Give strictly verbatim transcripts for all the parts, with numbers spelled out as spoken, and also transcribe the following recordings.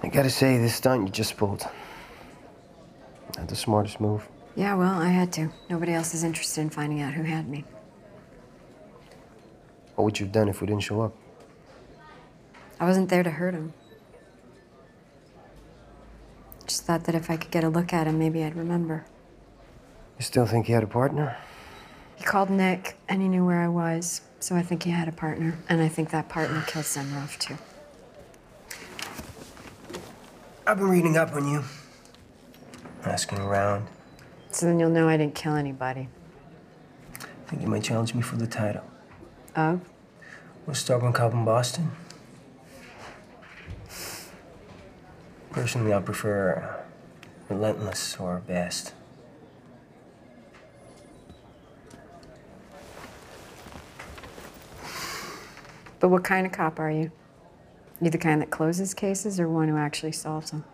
I gotta say, this stunt you just pulled, not the smartest move. Yeah, well, I had to. Nobody else is interested in finding out who had me. What would you have done if we didn't show up? I wasn't there to hurt him. Just thought that if I could get a look at him, maybe I'd remember. You still think he had a partner? He called Nick, and he knew where I was, so I think he had a partner. And I think that partner killed Semrov, too. I've been reading up on you. Asking around. So then you'll know I didn't kill anybody. I think you might challenge me for the title. Of? What's Stubborn Cop in Boston? Personally, I prefer Relentless or Best. But what kind of cop are you? You the kind that closes cases or one who actually solves them?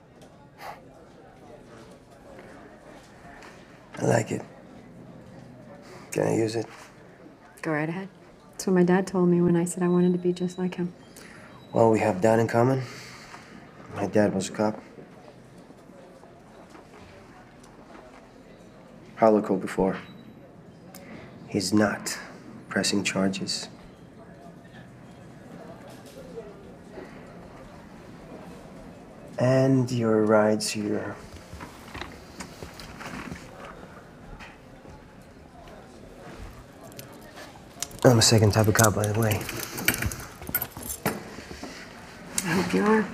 I like it. Can I use it? Go right ahead. That's what my dad told me when I said I wanted to be just like him. Well, we have that in common. My dad was a cop. Holocaust before. He's not pressing charges. And your rides here. I'm a second type of cop, by the way. I hope you are.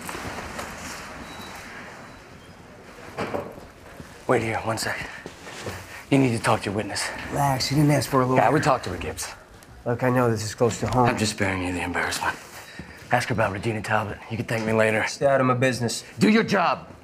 Wait here, one second. You need to talk to your witness. Relax, you didn't ask for a lawyer. Yeah, I would talk to her, Gibbs. Look, I know this is close to home. I'm just sparing you the embarrassment. Ask her about Regina Talbot. You can thank me later. Stay out of my business. Do your job.